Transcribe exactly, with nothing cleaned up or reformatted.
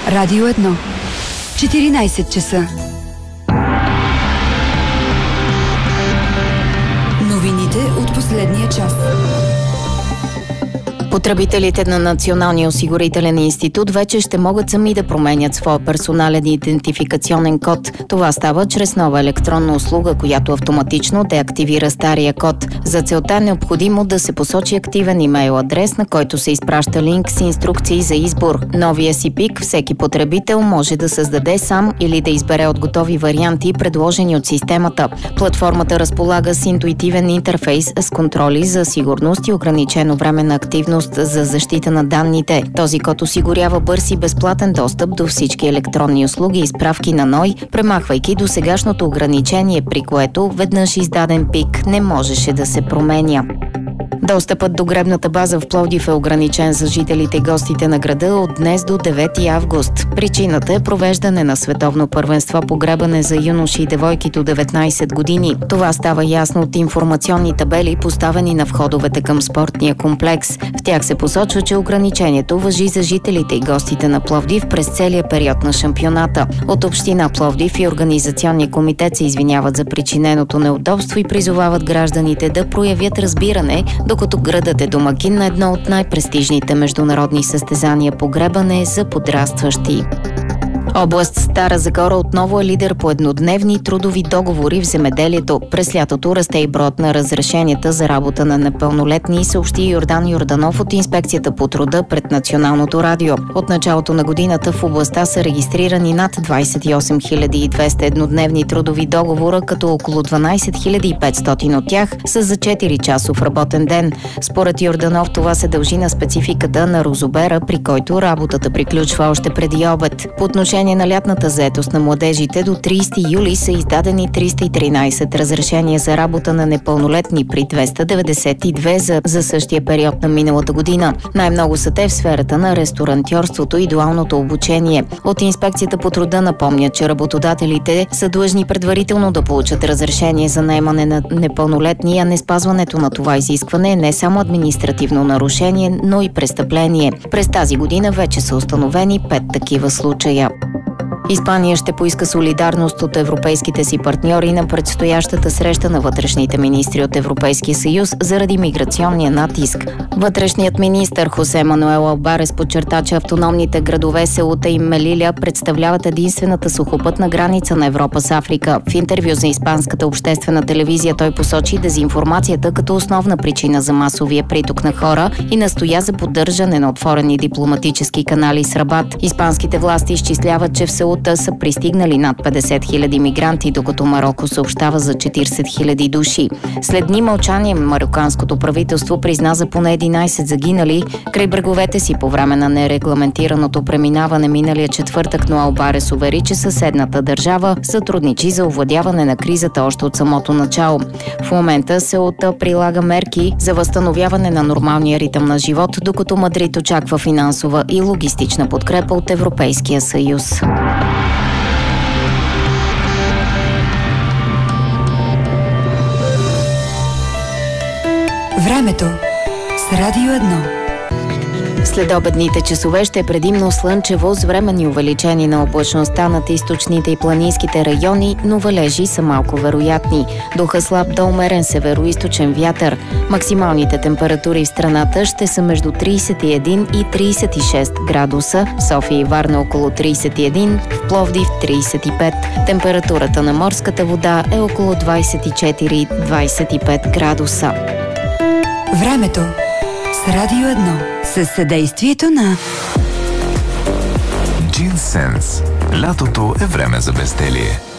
Радио едно. четиринайсет часа. Новините от последния час. Потребителите на Националния осигурителен институт вече ще могат сами да променят своя персонален идентификационен код. Това става чрез нова електронна услуга, която автоматично деактивира стария код. За целта е необходимо да се посочи активен имейл адрес, на който се изпраща линк с инструкции за избор. Новия си пик всеки потребител може да създаде сам или да избере от готови варианти, предложени от системата. Платформата разполага с интуитивен интерфейс с контроли за сигурност и ограничено време на активност за защита на данните. Този код осигурява бърз и безплатен достъп до всички електронни услуги и справки на НОИ, премахвайки досегашното ограничение, при което веднъж издаден пик не можеше да се променя. Достъпът до гребната база в Пловдив е ограничен за жителите и гостите на града от днес до девети август. Причината е провеждане на световно първенство по гребане за юноши и девойки до деветнайсет години. Това става ясно от информационни табели, поставени на входовете към спортния комплекс. В тях се посочва, че ограничението важи за жителите и гостите на Пловдив през целия период на шампионата. От община Пловдив и организационния комитет се извиняват за причиненото неудобство и призовават гражданите да проявят разбиране, докато градът е домакин на едно от най-престижните международни състезания по гребане за подрастващи. Област Стара Загора отново е лидер по еднодневни трудови договори в земеделието. През лятото расте и броят на разрешенията за работа на непълнолетни, съобщи Йордан Йорданов от Инспекцията по труда пред Националното радио. От началото на годината в областта са регистрирани над двайсет и осем хиляди и двеста еднодневни трудови договора, като около дванайсет хиляди и петстотин от тях са за четиричасов работен ден. Според Йорданов това се дължи на спецификата на розобера, при който работата приключва още преди обед. По отношение на лятната заетост на младежите до трийсети юли са издадени триста и тринайсет разрешения за работа на непълнолетни при двеста деветдесет и две за, за същия период на миналата година. Най-много са те в сферата на ресторантьорството и дуалното обучение. От Инспекцията по труда напомнят, че работодателите са длъжни предварително да получат разрешение за наемане на непълнолетни, а не спазването на това изискване е не само административно нарушение, но и престъпление. През тази година вече са установени пет такива случая. Испания ще поиска солидарност от европейските си партньори на предстоящата среща на вътрешните министри от Европейския съюз заради миграционния натиск. Вътрешният министър Хосе Мануел Албарес подчерта, че автономните градове Сеута и Мелиля представляват единствената сухопътна граница на Европа с Африка. В интервю за испанската обществена телевизия той посочи дезинформацията като основна причина за масовия приток на хора и настоя за поддържане на отворени дипломатически канали с Рабат. Испанските власти изчисляват, че в Сеута са пристигнали над петдесет хиляди мигранти, докато Мароко съобщава за четирийсет хиляди души. След дни мълчание марокканското правителство призна за поне единайсет загинали край бреговете си по време на нерегламентираното преминаване миналия четвъртък, но Албарес увери, че съседната държава сътрудничи за овладяване на кризата още от самото начало. В момента Сеута прилага мерки за възстановяване на нормалния ритъм на живот, докато Мадрид очаква финансова и логистична подкрепа от Европейския съюз. Времето с Радио едно. Следобедните часове ще е предимно слънчево с временни увеличени на облачността над източните и планинските райони, но валежи са малко вероятни. Духа слаб до умерен североизточен вятър. Максималните температури в страната ще са между трийсет и един и трийсет и шест градуса, в София и Варна около трийсет и един, в Пловдив трийсет и пет. Температурата на морската вода е около двайсет и четири до двайсет и пет градуса. Времето с Радио едно. Със съдействието на Джинсенс. Лятото е време за безделие.